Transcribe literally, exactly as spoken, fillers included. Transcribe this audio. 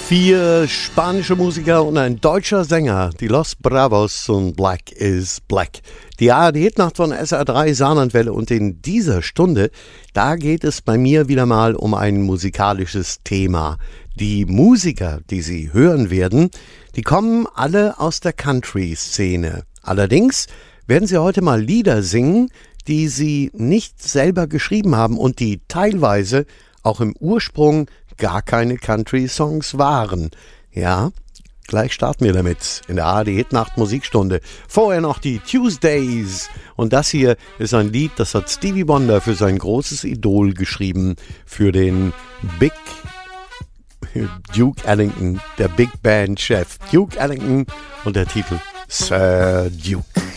Vier spanische Musiker und ein deutscher Sänger, die Los Bravos und Black is Black. Die A R D-Hitnacht von S R drei Saarlandwelle und in dieser Stunde, da geht es bei mir wieder mal um ein musikalisches Thema. Die Musiker, die Sie hören werden, die kommen alle aus der Country-Szene. Allerdings werden sie heute mal Lieder singen, die sie nicht selber geschrieben haben und die teilweise auch im Ursprung gar keine Country-Songs waren. Ja, gleich starten wir damit in der A R D-Hitnacht Musikstunde. Vorher noch die Tuesdays. Und das hier ist ein Lied, das hat Stevie Wonder für sein großes Idol geschrieben, für den Big Duke Ellington, der Big Band-Chef Duke Ellington und der Titel Sir Duke.